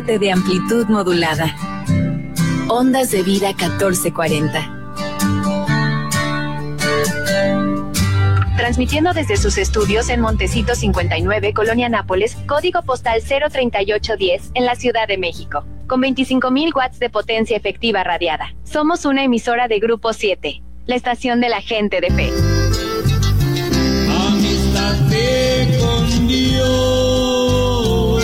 transporte de amplitud modulada. Ondas de Vida 1440. Transmitiendo desde sus estudios en Montecito 59, Colonia Nápoles, código postal 03810, en la Ciudad de México, con 25,000 watts de potencia efectiva radiada. Somos una emisora de Grupo 7, la estación de la gente de fe. Amístate con Dios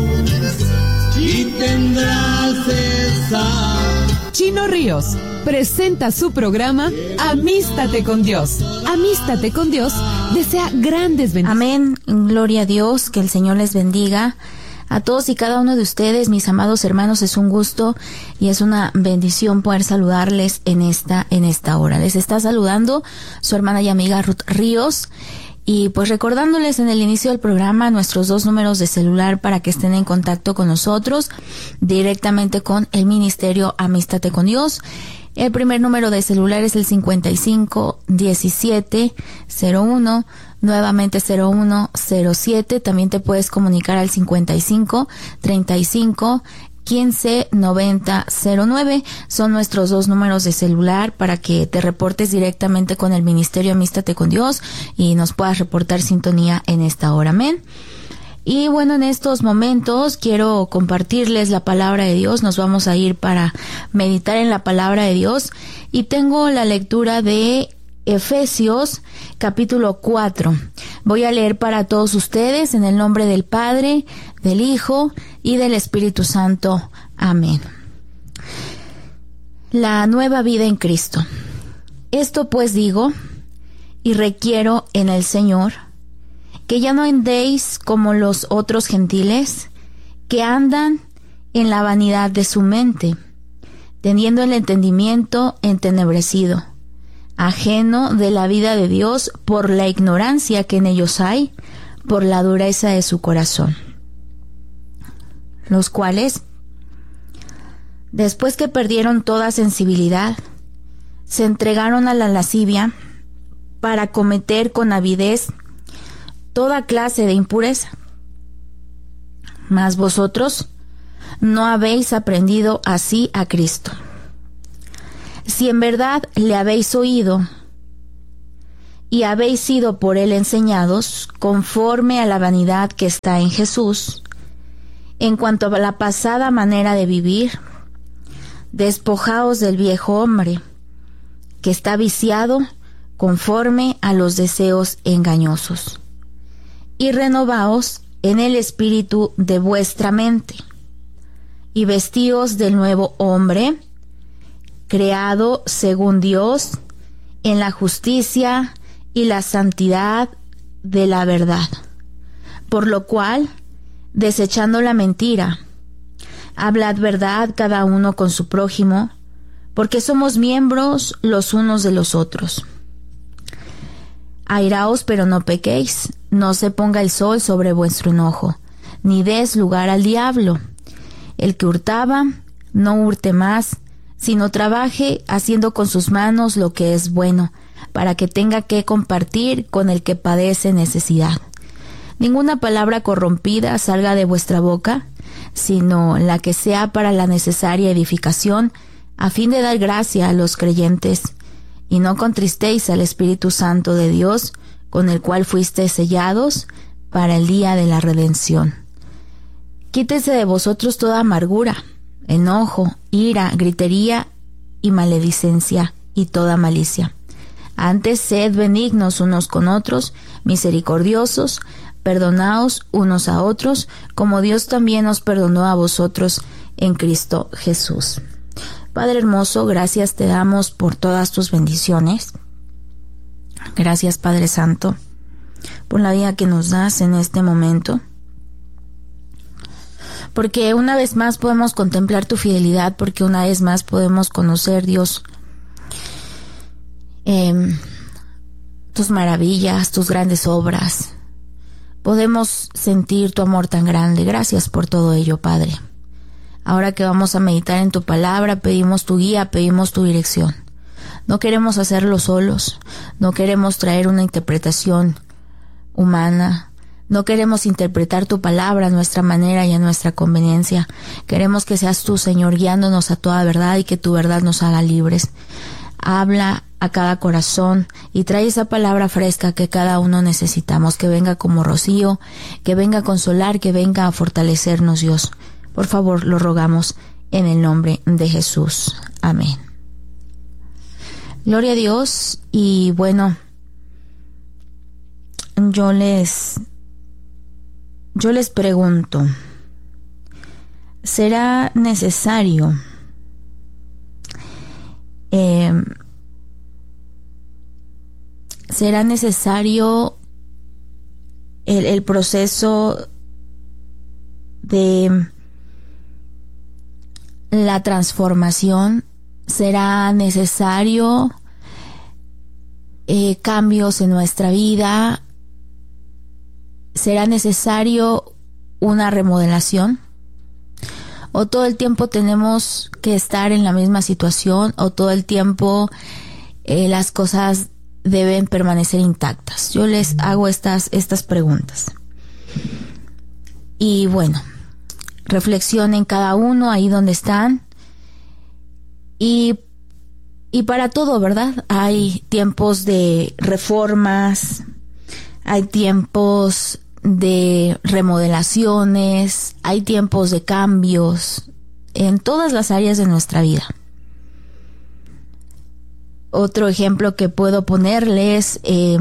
y tendrás esa. Chino Ríos presenta su programa Amístate con Dios. Amístate con Dios desea grandes bendiciones. Amén, gloria a Dios, que el Señor les bendiga. A todos y cada uno de ustedes, mis amados hermanos, es un gusto y es una bendición poder saludarles en esta hora. Les está saludando su hermana y amiga Ruth Ríos. Y pues recordándoles en el inicio del programa nuestros 2 números de celular para que estén en contacto con nosotros directamente con el Ministerio Amístate con Dios. El primer número de celular es el 55 17 01, nuevamente 0107. También te puedes comunicar al 55 35 15 90 09. Son nuestros 2 números de celular para que te reportes directamente con el Ministerio Amístate con Dios y nos puedas reportar sintonía en esta hora. Amén. Y bueno, en estos momentos quiero compartirles la palabra de Dios. Nos vamos a ir para meditar en la palabra de Dios y tengo la lectura de Efesios capítulo 4. Voy a leer para todos ustedes en el nombre del Padre, del Hijo y del Espíritu Santo. Amén. La nueva vida en Cristo. Esto pues digo y requiero en el Señor, que ya no andéis como los otros gentiles, que andan en la vanidad de su mente, teniendo el entendimiento entenebrecido, ajeno de la vida de Dios por la ignorancia que en ellos hay, por la dureza de su corazón. Los cuales, después que perdieron toda sensibilidad, se entregaron a la lascivia para cometer con avidez toda clase de impureza. Mas vosotros no habéis aprendido así a Cristo. Si en verdad le habéis oído y habéis sido por él enseñados conforme a la vanidad que está en Jesús, en cuanto a la pasada manera de vivir, despojaos del viejo hombre, que está viciado conforme a los deseos engañosos, y renovaos en el espíritu de vuestra mente, y vestíos del nuevo hombre, creado según Dios, en la justicia y la santidad de la verdad. Por lo cual, desechando la mentira, hablad verdad cada uno con su prójimo, porque somos miembros los unos de los otros. Airaos, pero no pequéis, no se ponga el sol sobre vuestro enojo, ni des lugar al diablo. El que hurtaba, no hurte más, sino trabaje haciendo con sus manos lo que es bueno, para que tenga que compartir con el que padece necesidad. Ninguna palabra corrompida salga de vuestra boca, sino la que sea para la necesaria edificación, a fin de dar gracia a los creyentes, y no contristéis al Espíritu Santo de Dios, con el cual fuisteis sellados para el día de la redención. Quítese de vosotros toda amargura, enojo, ira, gritería y maledicencia y toda malicia. Antes sed benignos unos con otros, misericordiosos, perdonaos unos a otros, como Dios también os perdonó a vosotros en Cristo Jesús. Padre hermoso, gracias te damos por todas tus bendiciones. Gracias, Padre Santo, por la vida que nos das en este momento. Porque una vez más podemos contemplar tu fidelidad, porque una vez más podemos conocer, Dios, tus maravillas, tus grandes obras. Podemos sentir tu amor tan grande. Gracias por todo ello, Padre. Ahora que vamos a meditar en tu palabra, pedimos tu guía, pedimos tu dirección. No queremos hacerlo solos, no queremos traer una interpretación humana, No queremos interpretar tu palabra a nuestra manera y a nuestra conveniencia. Queremos que seas tú, Señor, guiándonos a toda verdad y que tu verdad nos haga libres. Habla a cada corazón y trae esa palabra fresca que cada uno necesitamos, que venga como rocío, que venga a consolar, que venga a fortalecernos, Dios. Por favor, lo rogamos en el nombre de Jesús. Amén. Gloria a Dios. Y bueno, yo les pregunto, ¿será necesario el proceso de la transformación? ¿Será necesario cambios en nuestra vida? ¿Será necesario una remodelación? ¿O todo el tiempo tenemos que estar en la misma situación? ¿O todo el tiempo las cosas deben permanecer intactas? Yo les hago estas preguntas. Y bueno, reflexionen cada uno ahí donde están. Y para todo, ¿verdad? Hay tiempos de reformas, hay tiempos de remodelaciones, hay tiempos de cambios en todas las áreas de nuestra vida. Otro ejemplo que puedo ponerles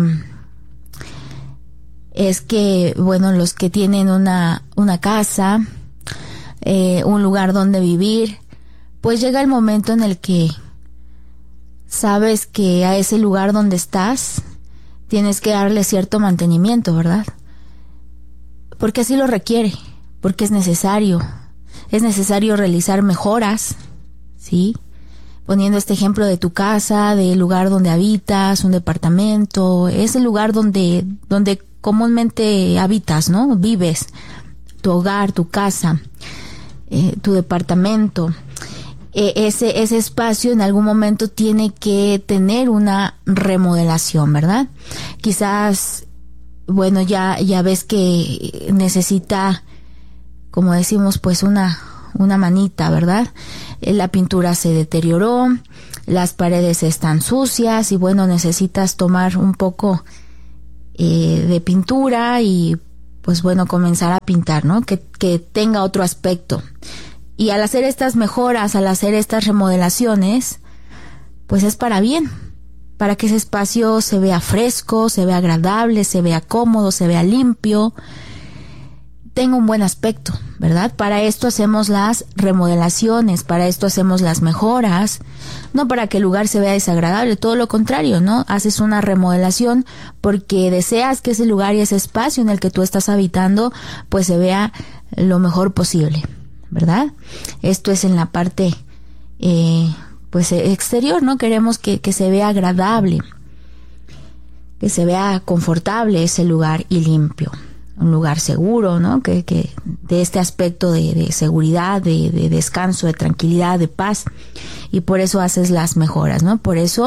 es que, bueno, los que tienen una casa, un lugar donde vivir, pues llega el momento en el que sabes que a ese lugar donde estás tienes que darle cierto mantenimiento, ¿verdad? Porque así lo requiere, porque es necesario realizar mejoras, ¿sí? Poniendo este ejemplo de tu casa, del lugar donde habitas, un departamento, es el lugar donde comúnmente habitas, ¿no? Vives, tu hogar, tu casa, tu departamento. Ese espacio en algún momento tiene que tener una remodelación, ¿verdad? Quizás, bueno, ya ves que necesita, como decimos, pues una manita, ¿verdad? La pintura se deterioró, las paredes están sucias y bueno, necesitas tomar un poco de pintura y pues bueno, comenzar a pintar, ¿no? Que tenga otro aspecto. Y al hacer estas mejoras, al hacer estas remodelaciones, pues es para bien, para que ese espacio se vea fresco, se vea agradable, se vea cómodo, se vea limpio, tenga un buen aspecto, ¿verdad? Para esto hacemos las remodelaciones, para esto hacemos las mejoras, no para que el lugar se vea desagradable, todo lo contrario, ¿no? Haces una remodelación porque deseas que ese lugar y ese espacio en el que tú estás habitando, pues se vea lo mejor posible, ¿verdad? Esto es en la parte, pues exterior, ¿no? Queremos que se vea agradable, que se vea confortable ese lugar y limpio. Un lugar seguro, ¿no? Que de este aspecto de seguridad, de descanso, de tranquilidad, de paz. Y por eso haces las mejoras, ¿no? Por eso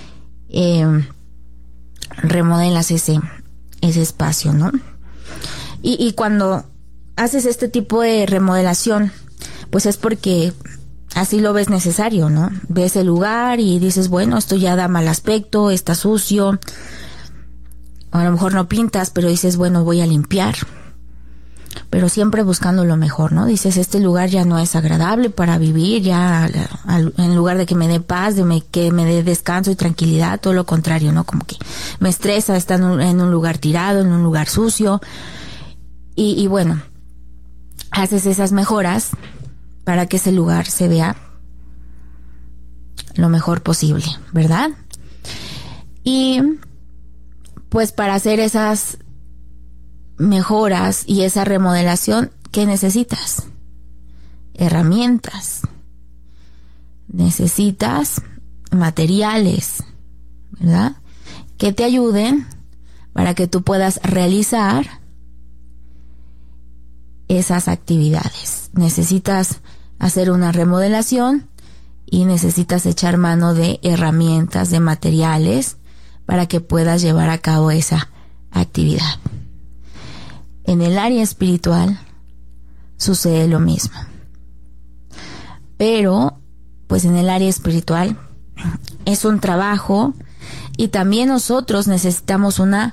remodelas ese espacio, ¿no? Y cuando haces este tipo de remodelación, pues es porque así lo ves necesario, ¿no? Ves el lugar y dices, bueno, esto ya da mal aspecto, está sucio. A lo mejor no pintas, pero dices, bueno, voy a limpiar. Pero siempre buscando lo mejor, ¿no? Dices, este lugar ya no es agradable para vivir, ya en lugar de que me dé paz, que me dé descanso y tranquilidad, todo lo contrario, ¿no? Como que me estresa estar en un lugar tirado, en un lugar sucio. Y bueno, haces esas mejoras para que ese lugar se vea lo mejor posible, ¿verdad? Y pues para hacer esas mejoras y esa remodelación, ¿qué necesitas? Herramientas. Necesitas materiales, ¿verdad? Que te ayuden para que tú puedas realizar esas actividades. Necesitas hacer una remodelación y necesitas echar mano de herramientas, de materiales, para que puedas llevar a cabo esa actividad. en el área espiritual sucede lo mismo. Pero, pues en el área espiritual es un trabajo y también nosotros necesitamos una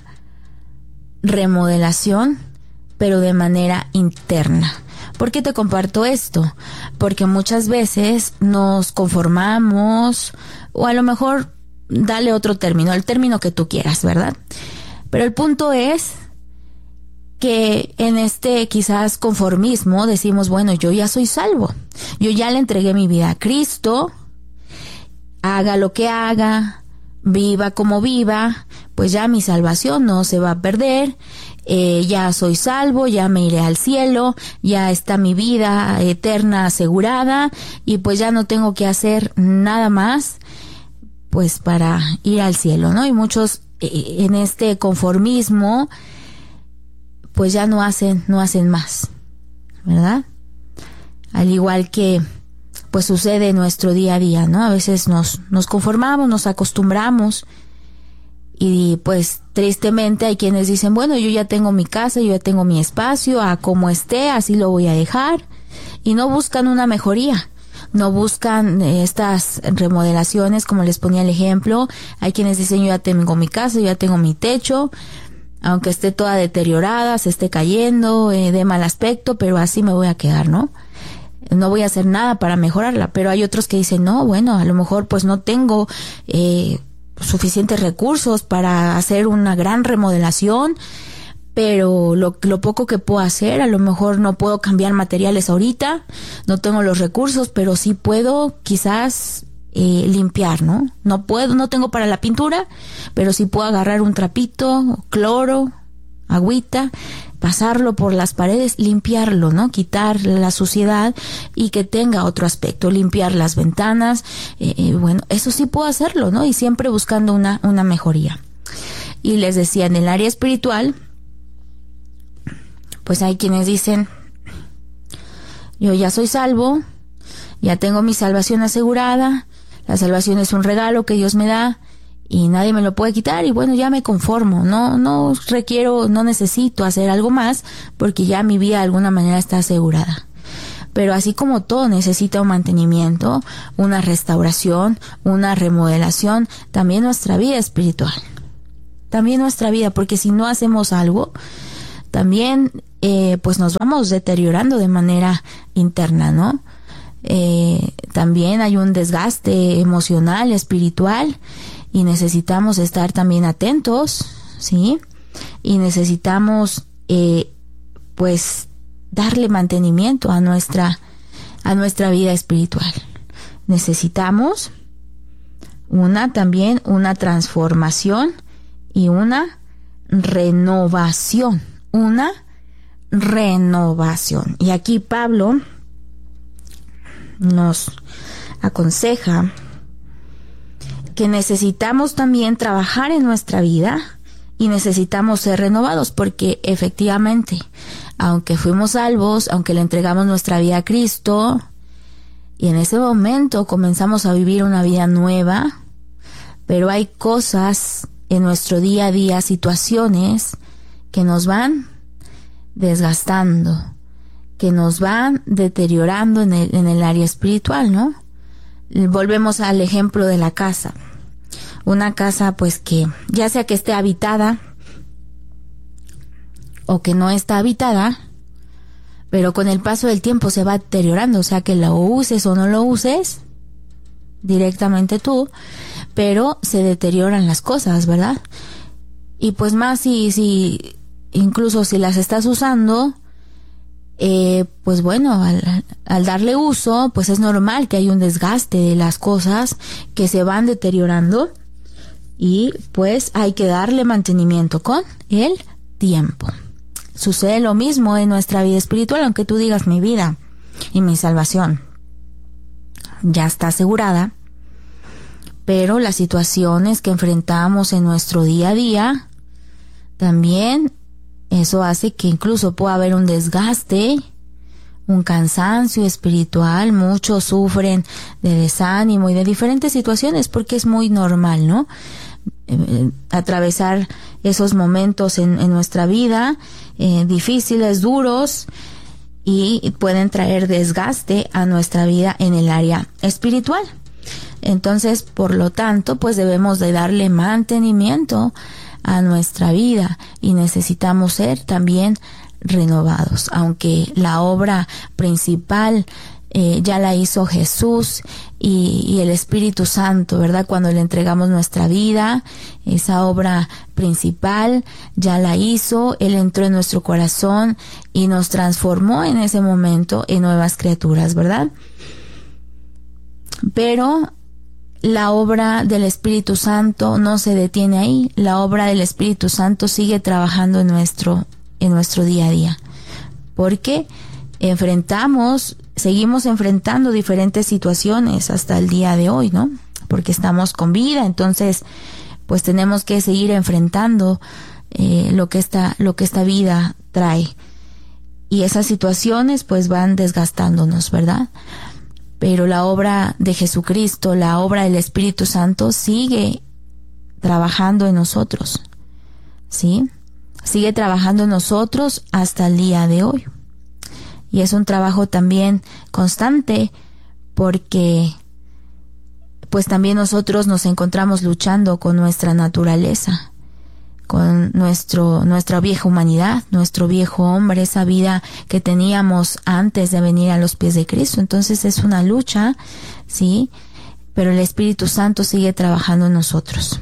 remodelación, pero de manera interna. ¿Por qué te comparto esto? Porque muchas veces nos conformamos, o a lo mejor dale otro término, el término que tú quieras, ¿verdad? Pero el punto es que en este quizás conformismo decimos, bueno, yo ya soy salvo, yo ya le entregué mi vida a Cristo, haga lo que haga, viva como viva, pues ya mi salvación no se va a perder, ya soy salvo, ya me iré al cielo, ya está mi vida eterna asegurada y pues ya no tengo que hacer nada más pues para ir al cielo, ¿no? Y muchos en este conformismo pues ya no hacen más, ¿verdad? Al igual que pues sucede en nuestro día a día, ¿no? A veces nos conformamos, nos acostumbramos y pues tristemente hay quienes dicen, bueno, yo ya tengo mi casa, yo ya tengo mi espacio, a como esté, así lo voy a dejar, y no buscan una mejoría, no buscan estas remodelaciones, como les ponía el ejemplo. Hay quienes dicen, yo ya tengo mi casa, yo ya tengo mi techo, aunque esté toda deteriorada, se esté cayendo, de mal aspecto, pero así me voy a quedar, ¿no? No voy a hacer nada para mejorarla. Pero hay otros que dicen, no, bueno, a lo mejor pues no tengo suficientes recursos para hacer una gran remodelación, pero lo poco que puedo hacer, a lo mejor no puedo cambiar materiales ahorita, no tengo los recursos, pero sí puedo quizás limpiar, ¿no? No tengo para la pintura, pero sí puedo agarrar un trapito, cloro, agüita, pasarlo por las paredes, limpiarlo, ¿no? Quitar la suciedad y que tenga otro aspecto, limpiar las ventanas, bueno, eso sí puedo hacerlo, ¿no? Y siempre buscando una mejoría. Y les decía, en el área espiritual, pues hay quienes dicen, yo ya soy salvo, ya tengo mi salvación asegurada, la salvación es un regalo que Dios me da y nadie me lo puede quitar y bueno, ya me conformo, no requiero, no necesito hacer algo más porque ya mi vida de alguna manera está asegurada. Pero así como todo necesita un mantenimiento, una restauración, una remodelación, también nuestra vida espiritual, también nuestra vida, porque si no hacemos algo, también pues nos vamos deteriorando de manera interna, ¿no? También hay un desgaste emocional, espiritual, y necesitamos estar también atentos, ¿sí? Y necesitamos pues darle mantenimiento a nuestra vida espiritual. Necesitamos también una transformación y una renovación. Y aquí Pablo nos aconseja que necesitamos también trabajar en nuestra vida y necesitamos ser renovados, porque efectivamente, aunque fuimos salvos, aunque le entregamos nuestra vida a Cristo y en ese momento comenzamos a vivir una vida nueva, pero hay cosas en nuestro día a día, situaciones que nos van desgastando, que nos van deteriorando en el área espiritual, ¿no? Volvemos al ejemplo de la casa. Una casa pues que ya sea que esté habitada o que no está habitada, pero con el paso del tiempo se va deteriorando, o sea que lo uses o no lo uses directamente tú, pero se deterioran las cosas, ¿verdad? Y pues más si incluso si las estás usando, pues bueno, al darle uso, pues es normal que hay un desgaste de las cosas que se van deteriorando y pues hay que darle mantenimiento con el tiempo. Sucede lo mismo en nuestra vida espiritual, aunque tú digas mi vida y mi salvación ya está asegurada, pero las situaciones que enfrentamos en nuestro día a día también, eso hace que incluso pueda haber un desgaste, un cansancio espiritual. Muchos sufren de desánimo y de diferentes situaciones porque es muy normal, ¿no? atravesar esos momentos en nuestra vida, difíciles, duros, y pueden traer desgaste a nuestra vida en el área espiritual. Entonces, por lo tanto, pues debemos de darle mantenimiento a nuestra vida y necesitamos ser también renovados. Aunque la obra principal ya la hizo Jesús y el Espíritu Santo, ¿verdad? Cuando le entregamos nuestra vida, esa obra principal ya la hizo, Él entró en nuestro corazón y nos transformó en ese momento en nuevas criaturas, ¿verdad? Pero la obra del Espíritu Santo no se detiene ahí. La obra del Espíritu Santo sigue trabajando en nuestro día a día. Porque seguimos enfrentando diferentes situaciones hasta el día de hoy, ¿no? Porque estamos con vida, entonces pues tenemos que seguir enfrentando lo que esta vida trae. Y esas situaciones pues van desgastándonos, ¿verdad? Pero la obra de Jesucristo, la obra del Espíritu Santo sigue trabajando en nosotros, ¿sí? Sigue trabajando en nosotros hasta el día de hoy. Y es un trabajo también constante porque pues también nosotros nos encontramos luchando con nuestra naturaleza, con nuestra vieja humanidad, nuestro viejo hombre, esa vida que teníamos antes de venir a los pies de Cristo. Entonces es una lucha, ¿sí? Pero el Espíritu Santo sigue trabajando en nosotros.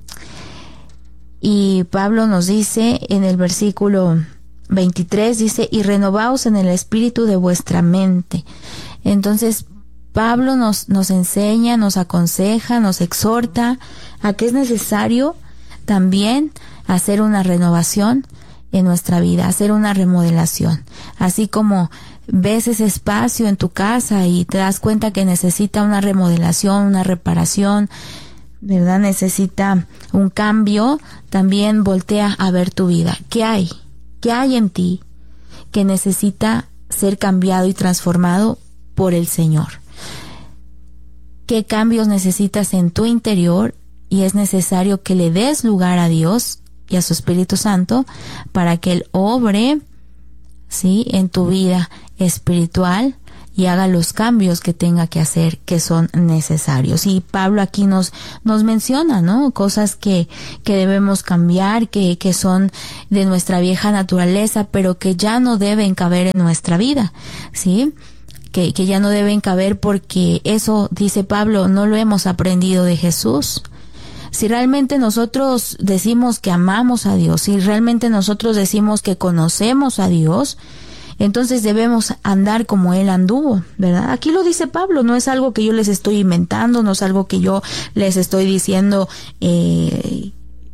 Y Pablo nos dice en el versículo 23, dice, y renovaos en el espíritu de vuestra mente. Entonces Pablo nos enseña, nos aconseja, nos exhorta a que es necesario también hacer una renovación en nuestra vida, hacer una remodelación. Así como ves ese espacio en tu casa y te das cuenta que necesita una remodelación, una reparación, ¿verdad? Necesita un cambio, también voltea a ver tu vida. ¿Qué hay? ¿Qué hay en ti que necesita ser cambiado y transformado por el Señor? ¿Qué cambios necesitas en tu interior? Y es necesario que le des lugar a Dios y a su Espíritu Santo para que Él obre, ¿sí?, en tu vida espiritual y haga los cambios que tenga que hacer, que son necesarios. Y Pablo aquí nos menciona, ¿no?, cosas que debemos cambiar, que son de nuestra vieja naturaleza, pero que ya no deben caber en nuestra vida, ¿sí?, que ya no deben caber porque eso, dice Pablo, no lo hemos aprendido de Jesús. Si realmente nosotros decimos que amamos a Dios, si realmente nosotros decimos que conocemos a Dios, entonces debemos andar como Él anduvo, ¿verdad? Aquí lo dice Pablo, no es algo que yo les estoy inventando, no es algo que yo les estoy diciendo de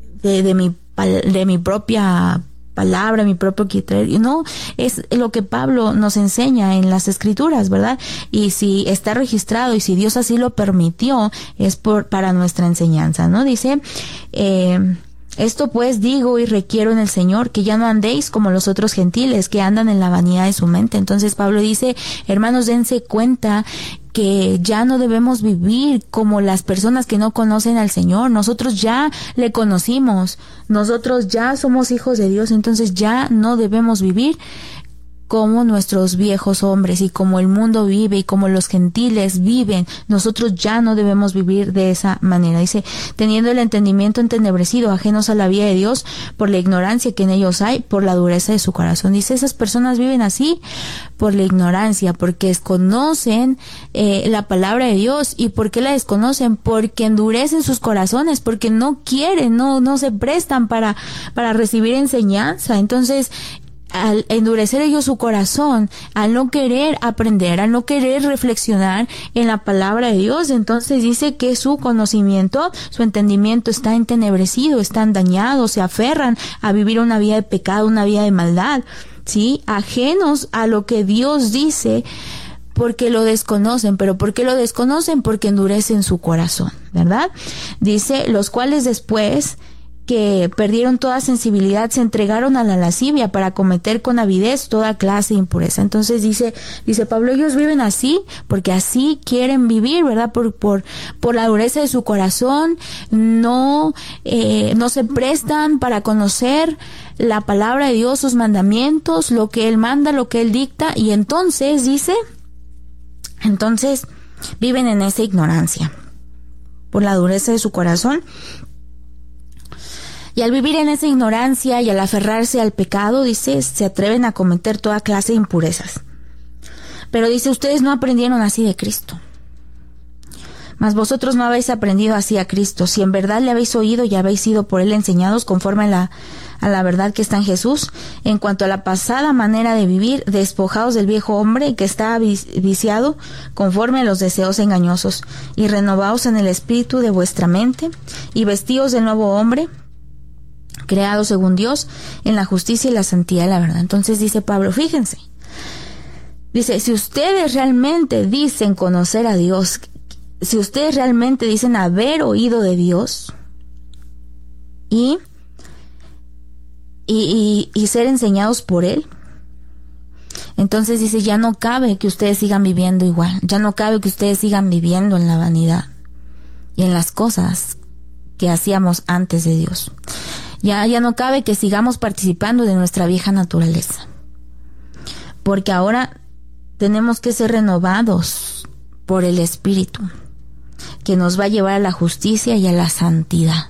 mi propia palabra, mi propio criterio, no, es lo que Pablo nos enseña en las Escrituras, ¿verdad? Y si está registrado y si Dios así lo permitió, es para nuestra enseñanza, ¿no? Dice, esto pues digo y requiero en el Señor, que ya no andéis como los otros gentiles, que andan en la vanidad de su mente. Entonces Pablo dice, hermanos, dense cuenta que ya no debemos vivir como las personas que no conocen al Señor. Nosotros ya le conocimos, nosotros ya somos hijos de Dios, entonces ya no debemos vivir como nuestros viejos hombres y como el mundo vive y como los gentiles viven. Nosotros ya no debemos vivir de esa manera. Dice, teniendo el entendimiento entenebrecido, ajenos a la vida de Dios por la ignorancia que en ellos hay, por la dureza de su corazón. Dice, esas personas viven así por la ignorancia, porque desconocen la palabra de Dios. ¿Y por qué la desconocen? Porque endurecen sus corazones, porque no quieren, no se prestan para recibir enseñanza. Entonces, al endurecer ellos su corazón, al no querer aprender, al no querer reflexionar en la palabra de Dios, entonces dice que su conocimiento, su entendimiento está entenebrecido, están dañados, se aferran a vivir una vida de pecado, una vida de maldad, ¿sí? Ajenos a lo que Dios dice, porque lo desconocen. ¿Pero por qué lo desconocen? Porque endurecen su corazón, ¿verdad? Dice, los cuales después que perdieron toda sensibilidad, se entregaron a la lascivia para cometer con avidez toda clase de impureza. Entonces dice Pablo, ellos viven así porque así quieren vivir, ¿verdad? Por la dureza de su corazón, no se prestan para conocer la palabra de Dios, sus mandamientos, lo que Él manda, lo que Él dicta, y entonces viven en esa ignorancia por la dureza de su corazón. Y al vivir en esa ignorancia y al aferrarse al pecado, dice, se atreven a cometer toda clase de impurezas. Pero dice, ustedes no aprendieron así de Cristo. Mas vosotros no habéis aprendido así a Cristo. Si en verdad le habéis oído y habéis sido por Él enseñados conforme a la verdad que está en Jesús, en cuanto a la pasada manera de vivir, despojaos del viejo hombre que está viciado conforme a los deseos engañosos, y renovaos en el espíritu de vuestra mente, y vestíos del nuevo hombre, creado según Dios, en la justicia y la santidad de la verdad. Entonces dice Pablo, fíjense, dice, si ustedes realmente dicen conocer a Dios, si ustedes realmente dicen haber oído de Dios y ser enseñados por Él, entonces dice, ya no cabe que ustedes sigan viviendo igual, ya no cabe que ustedes sigan viviendo en la vanidad y en las cosas que hacíamos antes de Dios. Ya no cabe que sigamos participando de nuestra vieja naturaleza, porque ahora tenemos que ser renovados por el Espíritu, que nos va a llevar a la justicia y a la santidad.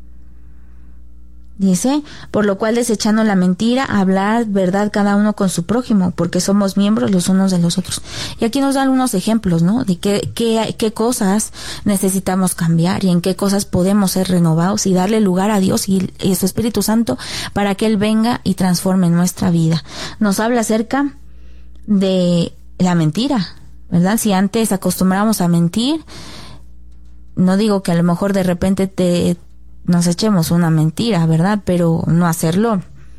Dice, por lo cual desechando la mentira, hablar verdad cada uno con su prójimo, porque somos miembros los unos de los otros. Y aquí nos dan algunos ejemplos, ¿no? De qué cosas necesitamos cambiar y en qué cosas podemos ser renovados y darle lugar a Dios y su Espíritu Santo para que Él venga y transforme nuestra vida. Nos habla acerca de la mentira, ¿verdad? Si antes acostumbrábamos a mentir, no digo que a lo mejor de repente nos echemos una mentira, ¿verdad? Pero no hacerlo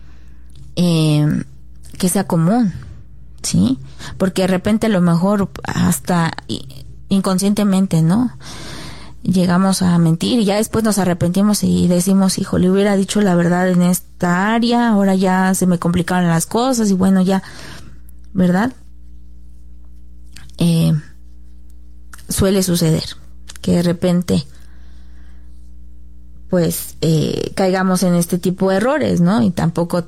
que sea común, ¿sí? Porque de repente a lo mejor hasta inconscientemente, ¿no? Llegamos a mentir y ya después nos arrepentimos y decimos, hijo, le hubiera dicho la verdad en esta área, ahora ya se me complicaron las cosas y bueno, ya, ¿verdad? Suele suceder que de repente pues caigamos en este tipo de errores, ¿no? Y tampoco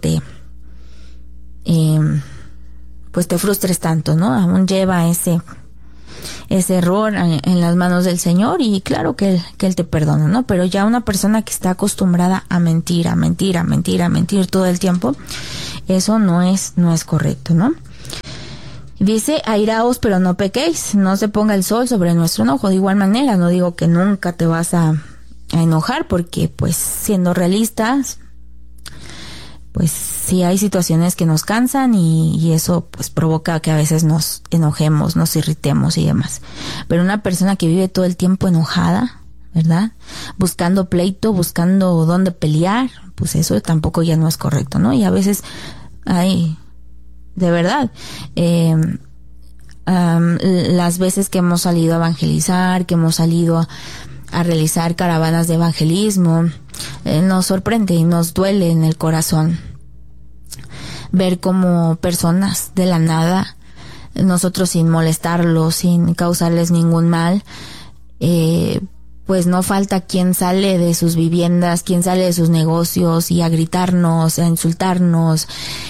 pues te frustres tanto, ¿no? Aún lleva ese error en las manos del Señor y claro que Él te perdona, ¿no? Pero ya una persona que está acostumbrada a mentir todo el tiempo, eso no es correcto, ¿no? Dice, airaos pero no pequéis, no se ponga el sol sobre nuestro enojo. De igual manera, no digo que nunca te vas a enojar, porque pues siendo realistas, pues sí hay situaciones que nos cansan y eso pues provoca que a veces nos enojemos, nos irritemos y demás. Pero una persona que vive todo el tiempo enojada, ¿verdad? Buscando pleito, buscando dónde pelear, pues eso tampoco ya no es correcto, ¿no? Y a veces hay, de verdad, las veces que hemos salido a evangelizar, que hemos salido a realizar caravanas de evangelismo, nos sorprende y nos duele en el corazón ver cómo personas de la nada, nosotros sin molestarlos, sin causarles ningún mal, pues no falta quien sale de sus viviendas, quien sale de sus negocios y a gritarnos, a insultarnos,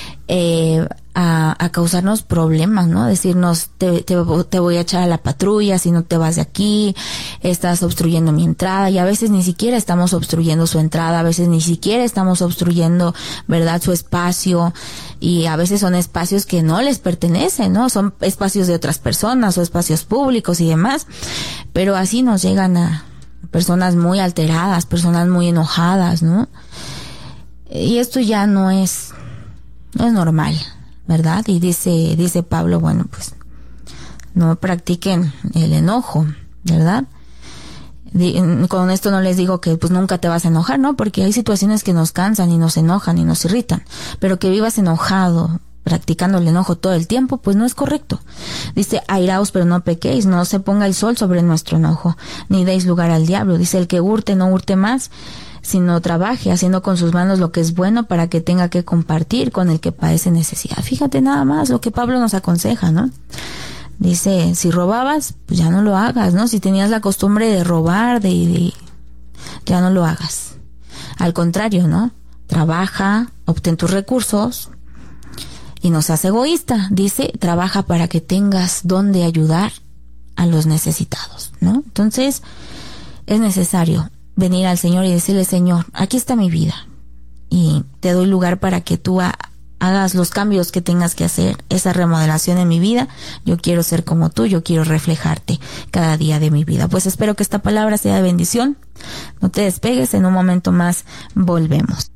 a causarnos problemas, ¿no? Decirnos, te voy a echar a la patrulla si no te vas de aquí, estás obstruyendo mi entrada, y a veces ni siquiera estamos obstruyendo su entrada, a veces ni siquiera estamos obstruyendo, ¿verdad?, su espacio, y a veces son espacios que no les pertenecen, ¿no? Son espacios de otras personas o espacios públicos y demás, pero así nos llegan a personas muy alteradas, personas muy enojadas, ¿no? Y esto ya no es normal, ¿verdad? Y dice Pablo, bueno, pues no practiquen el enojo, ¿verdad? Con esto no les digo que pues nunca te vas a enojar, ¿no? Porque hay situaciones que nos cansan y nos enojan y nos irritan, pero que vivas enojado, practicando el enojo todo el tiempo, pues no es correcto. Dice, airaos pero no pequéis, no se ponga el sol sobre nuestro enojo, ni deis lugar al diablo. Dice, el que hurte no hurte más, sino trabaje haciendo con sus manos lo que es bueno para que tenga que compartir con el que padece necesidad. Fíjate nada más lo que Pablo nos aconseja, ¿no? Dice, si robabas, pues ya no lo hagas, ¿no? Si tenías la costumbre de robar, ya no lo hagas. Al contrario, ¿no? Trabaja, obtén tus recursos y no seas egoísta. Dice, trabaja para que tengas donde ayudar a los necesitados, ¿no? Entonces, es necesario venir al Señor y decirle, Señor, aquí está mi vida y te doy lugar para que tú hagas los cambios que tengas que hacer, esa remodelación en mi vida. Yo quiero ser como tú, yo quiero reflejarte cada día de mi vida. Pues espero que esta palabra sea de bendición. No te despegues, en un momento más volvemos.